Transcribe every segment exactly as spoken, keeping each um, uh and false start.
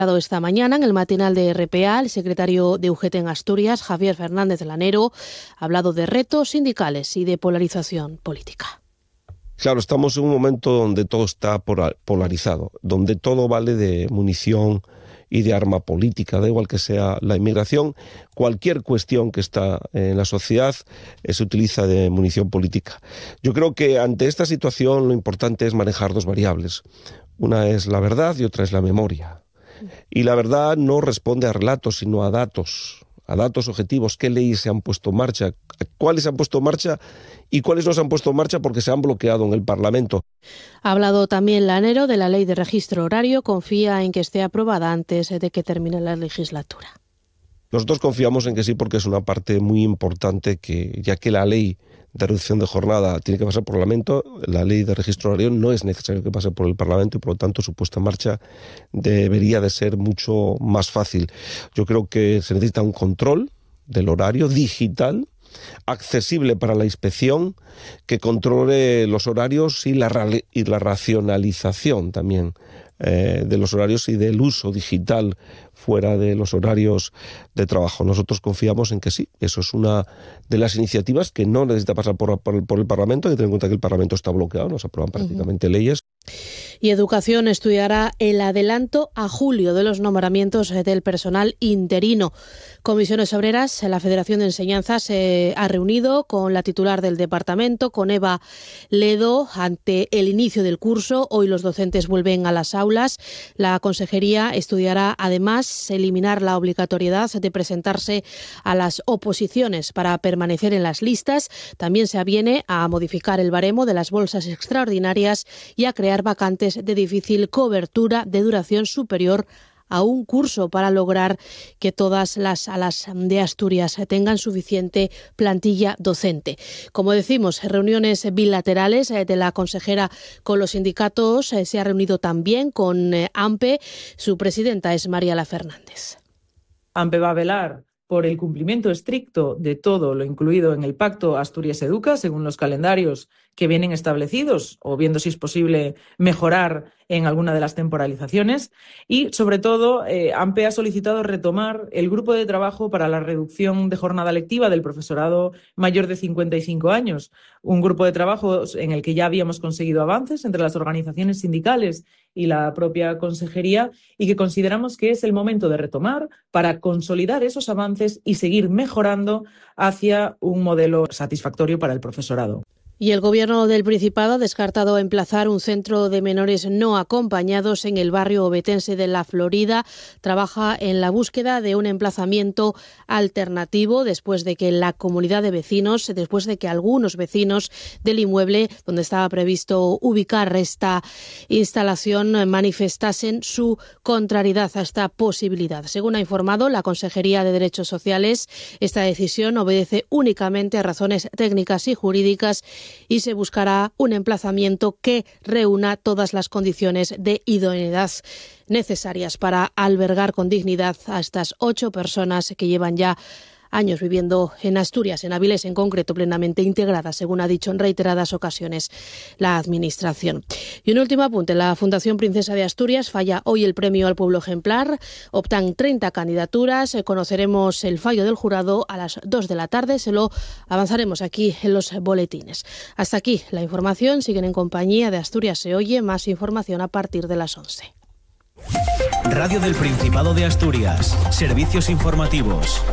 Esta mañana en el matinal de R P A, el secretario de U G T en Asturias, Javier Fernández Lanero, ha hablado de retos sindicales y de polarización política. Claro, estamos en un momento donde todo está polarizado, donde todo vale de munición y de arma política, da igual que sea la inmigración, cualquier cuestión que está en la sociedad eh, se utiliza de munición política. Yo creo que ante esta situación lo importante es manejar dos variables. Una es la verdad y otra es la memoria. Y la verdad no responde a relatos, sino a datos, a datos objetivos. ¿Qué leyes se han puesto en marcha? ¿Cuáles se han puesto en marcha? ¿Y cuáles no se han puesto en marcha porque se han bloqueado en el Parlamento? Ha hablado también Lanero de la ley de registro horario. Confía en que esté aprobada antes de que termine la legislatura. Nosotros confiamos en que sí, porque es una parte muy importante, que ya que la ley de reducción de jornada tiene que pasar por el Parlamento, la ley de registro horario no es necesario que pase por el Parlamento y por lo tanto su puesta en marcha debería de ser mucho más fácil. Yo creo que se necesita un control del horario digital, accesible para la inspección, que controle los horarios y la, y la racionalización también eh, de los horarios y del uso digital fuera de los horarios de trabajo. Nosotros confiamos en que sí, eso es una de las iniciativas que no necesita pasar por, por, por el Parlamento. Hay que tener en cuenta que el Parlamento está bloqueado, no se aprueban prácticamente uh-huh. leyes. Y Educación estudiará el adelanto a julio de los nombramientos del personal interino. Comisiones Obreras, la Federación de Enseñanza, se ha reunido con la titular del departamento, con Eva Ledo, ante el inicio del curso. Hoy los docentes vuelven a las aulas. La consejería estudiará además eliminar la obligatoriedad de presentarse a las oposiciones para permanecer en las listas. También se aviene a modificar el baremo de las bolsas extraordinarias y a crear vacantes de difícil cobertura de duración superior a un curso para lograr que todas las salas de Asturias tengan suficiente plantilla docente. Como decimos, reuniones bilaterales de la consejera con los sindicatos. Se ha reunido también con AMPE. Su presidenta es Mariala Fernández. AMPE va a velar por el cumplimiento estricto de todo lo incluido en el Pacto Asturias Educa, según los calendarios que vienen establecidos, o viendo si es posible mejorar en alguna de las temporalizaciones. Y, sobre todo, eh, AMPE ha solicitado retomar el grupo de trabajo para la reducción de jornada lectiva del profesorado mayor de cincuenta y cinco años. Un grupo de trabajo en el que ya habíamos conseguido avances entre las organizaciones sindicales y la propia consejería, y que consideramos que es el momento de retomar para consolidar esos avances y seguir mejorando hacia un modelo satisfactorio para el profesorado. Y el Gobierno del Principado ha descartado emplazar un centro de menores no acompañados en el barrio ovetense de La Florida. Trabaja en la búsqueda de un emplazamiento alternativo después de que la comunidad de vecinos, después de que algunos vecinos del inmueble donde estaba previsto ubicar esta instalación manifestasen su contrariedad a esta posibilidad. Según ha informado la Consejería de Derechos Sociales, esta decisión obedece únicamente a razones técnicas y jurídicas y se buscará un emplazamiento que reúna todas las condiciones de idoneidad necesarias para albergar con dignidad a estas ocho personas que llevan ya años viviendo en Asturias, en Avilés en concreto, plenamente integradas, según ha dicho en reiteradas ocasiones la Administración. Y un último apunte, la Fundación Princesa de Asturias falla hoy el premio al pueblo ejemplar. Optan treinta candidaturas, conoceremos el fallo del jurado a las dos de la tarde, se lo avanzaremos aquí en los boletines. Hasta aquí la información, siguen en compañía de Asturias Se Oye, más información a partir de las once. Radio del Principado de Asturias, servicios informativos.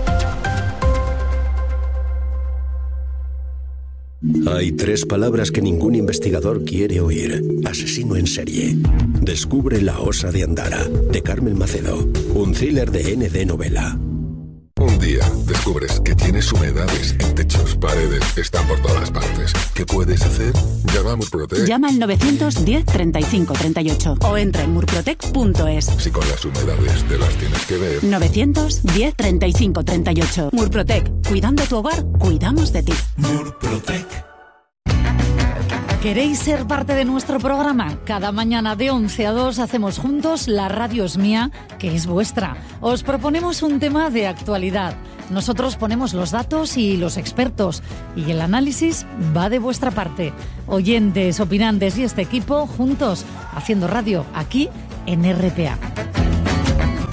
Hay tres palabras que ningún investigador quiere oír. Asesino en serie. Descubre La Osa de Andara, de Carmen Macedo. Un thriller de N D Novela. Un día descubres que tienes humedades en techos, paredes, están por todas partes. ¿Qué puedes hacer? Llama a Murprotec. Llama al novecientos diez treinta y cinco treinta y ocho o entra en murprotec punto es. Si con las humedades te las tienes que ver. novecientos diez treinta y cinco treinta y ocho. Murprotec. Cuidando tu hogar, cuidamos de ti. Murprotec. ¿Queréis ser parte de nuestro programa? Cada mañana de once a dos hacemos juntos La Radio es Mía, que es vuestra. Os proponemos un tema de actualidad. Nosotros ponemos los datos y los expertos, y el análisis va de vuestra parte. Oyentes, opinantes y este equipo juntos haciendo radio aquí en R P A.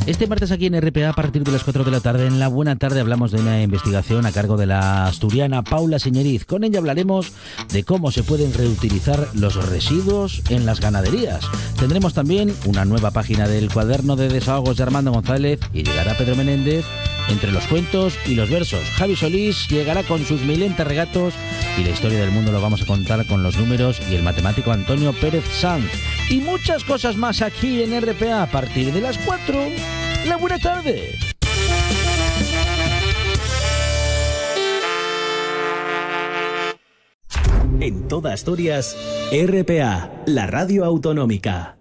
Este martes aquí en R P A a partir de las cuatro de la tarde, en La Buena Tarde, hablamos de una investigación a cargo de la asturiana Paula Señeriz. Con ella hablaremos de cómo se pueden reutilizar los residuos en las ganaderías. Tendremos también una nueva página del cuaderno de desahogos de Armando González y llegará Pedro Menéndez entre los cuentos y los versos. Javi Solís llegará con sus mil entes regatos y la historia del mundo lo vamos a contar con los números y el matemático Antonio Pérez Sanz. Y muchas cosas más aquí en R P A a partir de las cuatro. La Buena Tarde. En toda Asturias, R P A, la radio autonómica.